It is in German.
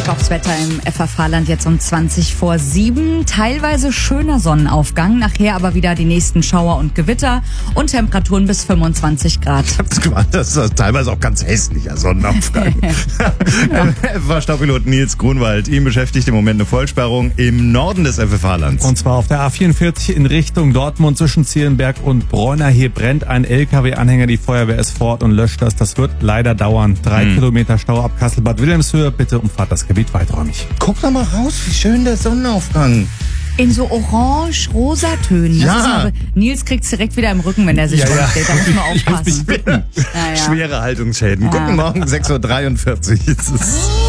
Blick aufs Wetter im FFH-Land jetzt um 7:20. Teilweise schöner Sonnenaufgang, nachher aber wieder die nächsten Schauer und Gewitter und Temperaturen bis 25 Grad. Ich hab's gemacht, das ist teilweise auch ganz hässlicher Sonnenaufgang. FFH-Staupilot Nils Grunwald, ihn beschäftigt im Moment eine Vollsperrung im Norden des FFH-Lands. Und zwar auf der A44 in Richtung Dortmund zwischen Zierenberg und Bräuner. Hier brennt ein LKW-Anhänger, die Feuerwehr ist fort und löscht das. Das wird leider dauern. 3 Kilometer Stau ab Kassel-Bad Wilhelmshöhe. Bitte umfahrt das Gebiet weiträumig. Guck doch mal raus, wie schön der Sonnenaufgang. In so orange-rosa Tönen. Ja. Nils kriegt's direkt wieder im Rücken, wenn er sich vorstellt. Da muss man aufpassen. Schwere Haltungsschäden. Guten Morgen, 6:43 Uhr.